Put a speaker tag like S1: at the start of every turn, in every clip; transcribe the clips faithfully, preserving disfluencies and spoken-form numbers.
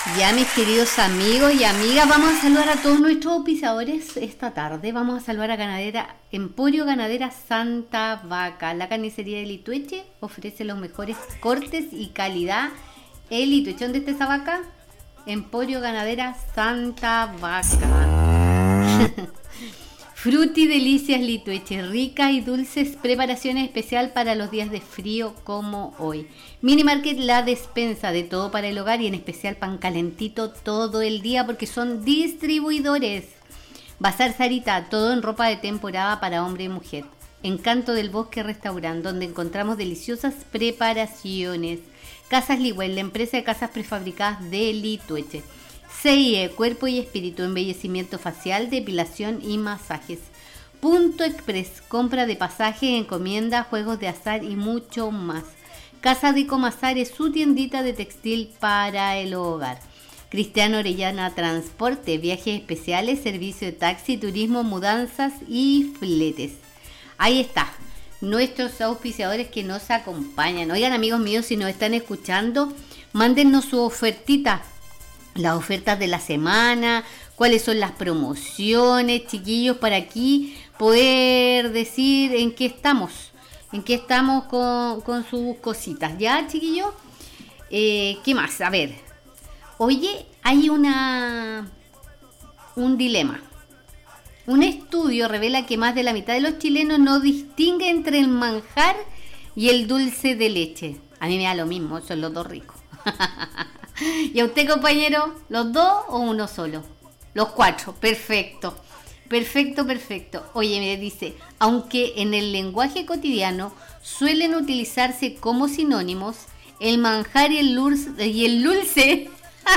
S1: Ya, mis queridos amigos y amigas, vamos a saludar a todos nuestros auspiciadores esta tarde. Vamos a saludar a Ganadera Emporio Ganadera Santa Vaca. La carnicería de Litueche ofrece los mejores cortes y calidad. El Litueche, ¿dónde está esa vaca? Emporio Ganadera Santa Vaca. Fruti Delicias Litueche, ricas y dulces preparaciones especial para los días de frío como hoy. Mini Market La Despensa, de todo para el hogar y en especial pan calentito todo el día porque son distribuidores. Bazar Sarita, todo en ropa de temporada para hombre y mujer. Encanto del Bosque Restaurant, donde encontramos deliciosas preparaciones. Casas Liwell, la empresa de casas prefabricadas de Litueche. C I E, Cuerpo y Espíritu, embellecimiento facial, depilación y masajes. Punto Express, compra de pasajes, encomienda, juegos de azar y mucho más. Casa de Comazar es su tiendita de textil para el hogar. Cristiano Orellana Transporte, viajes especiales, servicio de taxi, turismo, mudanzas y fletes. Ahí está, nuestros auspiciadores que nos acompañan. Oigan, amigos míos, si nos están escuchando, mándennos su ofertita. Las ofertas de la semana, cuáles son las promociones, chiquillos, para aquí poder decir en qué estamos, en qué estamos con, con sus cositas. ¿Ya, chiquillos? Eh, ¿Qué más? A ver, oye, hay una un dilema. Un estudio revela que más de la mitad de los chilenos no distingue entre el manjar y el dulce de leche. A mí me da lo mismo, son los dos ricos. ¿Y a usted, compañero? ¿Los dos o uno solo? Los cuatro, perfecto. Perfecto, perfecto. Oye, me dice, aunque en el lenguaje cotidiano suelen utilizarse como sinónimos, el manjar y el dulce, y el dulce,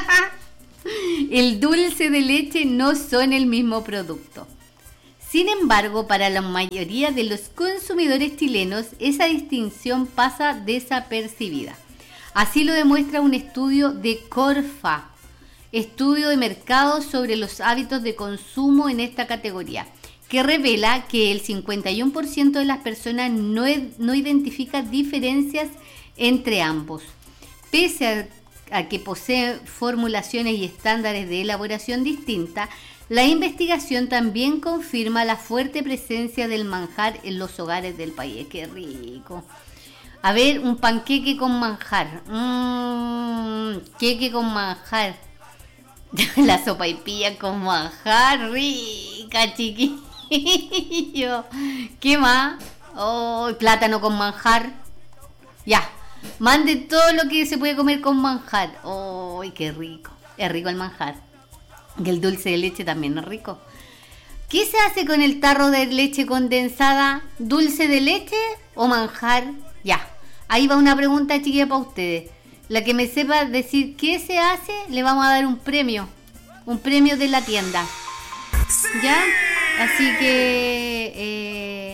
S1: el dulce de leche no son el mismo producto. Sin embargo, para la mayoría de los consumidores chilenos, esa distinción pasa desapercibida. Así lo demuestra un estudio de Corfa, estudio de mercado sobre los hábitos de consumo en esta categoría, que revela que el cincuenta y uno por ciento de las personas no, no identifica diferencias entre ambos. Pese a, a que posee formulaciones y estándares de elaboración distintas, la investigación también confirma la fuerte presencia del manjar en los hogares del país. ¡Qué rico! A ver, un panqueque con manjar. Mmm, queque con manjar. La sopaipilla con manjar. Rica, chiquillo. ¿Qué más? Oh, plátano con manjar. Ya. Mande todo lo que se puede comer con manjar. Oh, qué rico. Es rico el manjar. Y el dulce de leche también es rico. ¿Qué se hace con el tarro de leche condensada? ¿Dulce de leche o manjar? Ya, ahí va una pregunta, chiquilla, para ustedes. La que me sepa decir qué se hace, le vamos a dar un premio. Un premio de la tienda. ¿Ya? Así que... Eh,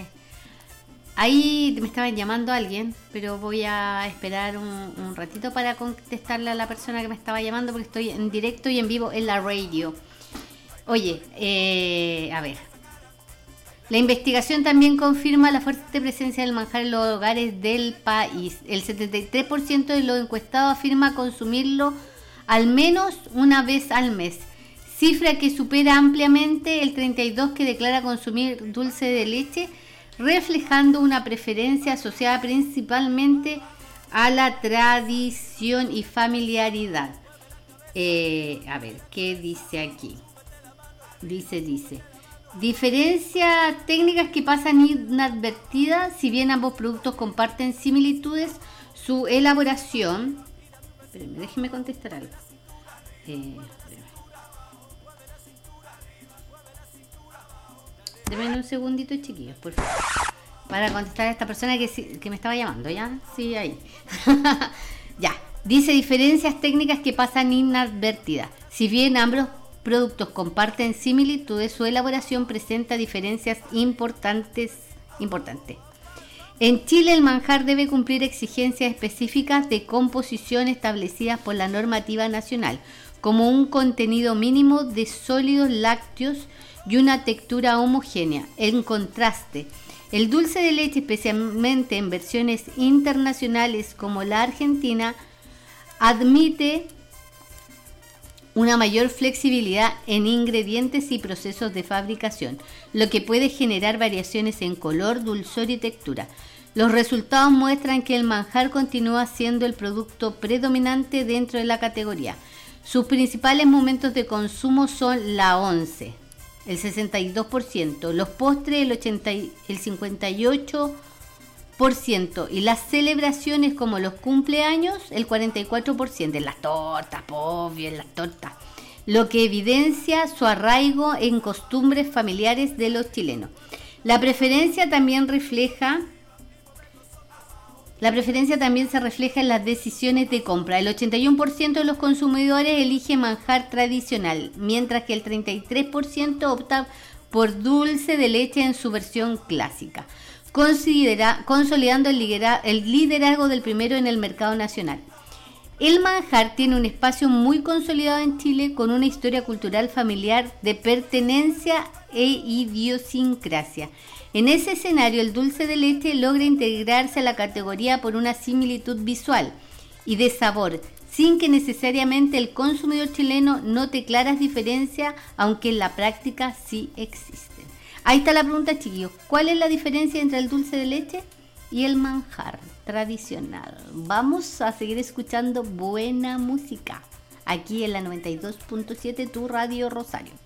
S1: ahí me estaban llamando a alguien, pero voy a esperar un, un ratito para contestarle a la persona que me estaba llamando porque estoy en directo y en vivo en la radio. Oye, eh, a ver... La investigación también confirma la fuerte presencia del manjar en los hogares del país. El setenta y tres por ciento de los encuestados afirma consumirlo al menos una vez al mes, cifra que supera ampliamente el treinta y dos por ciento que declara consumir dulce de leche, reflejando una preferencia asociada principalmente a la tradición y familiaridad. Eh, a ver, ¿qué dice aquí? Dice, dice... Diferencias técnicas que pasan inadvertidas, si bien ambos productos comparten similitudes, su elaboración... Espérenme, déjenme contestar algo. Eh, Denme un segundito, chiquillos, por favor. Para contestar a esta persona que, que me estaba llamando, ¿ya? Sí, ahí. Ya. Dice diferencias técnicas que pasan inadvertidas. Si bien ambos productos comparten similitudes, su elaboración presenta diferencias importantes. importantes. En Chile, el manjar debe cumplir exigencias específicas de composición establecidas por la normativa nacional, como un contenido mínimo de sólidos lácteos y una textura homogénea. En contraste, el dulce de leche, especialmente en versiones internacionales como la argentina, admite una mayor flexibilidad en ingredientes y procesos de fabricación, lo que puede generar variaciones en color, dulzor y textura. Los resultados muestran que el manjar continúa siendo el producto predominante dentro de la categoría. Sus principales momentos de consumo son la once, el sesenta y dos por ciento, los postres el, ochenta, el cincuenta y ocho por ciento y las celebraciones como los cumpleaños el cuarenta y cuatro por ciento, en las tortas, obvio, en las tortas, lo que evidencia su arraigo en costumbres familiares de los chilenos. La preferencia también refleja La preferencia también se refleja en las decisiones de compra. El ochenta y uno por ciento de los consumidores elige manjar tradicional, mientras que el treinta y tres por ciento opta por dulce de leche en su versión clásica, considera, consolidando el, lidera, el liderazgo del primero en el mercado nacional. El manjar tiene un espacio muy consolidado en Chile, con una historia cultural familiar de pertenencia e idiosincrasia. En ese escenario, el dulce de leche logra integrarse a la categoría por una similitud visual y de sabor, sin que necesariamente el consumidor chileno note claras diferencias, aunque en la práctica sí existen. Ahí está la pregunta, chiquillos. ¿Cuál es la diferencia entre el dulce de leche y el manjar tradicional? Vamos a seguir escuchando buena música aquí en la noventa y dos punto siete, tu Radio Rosario.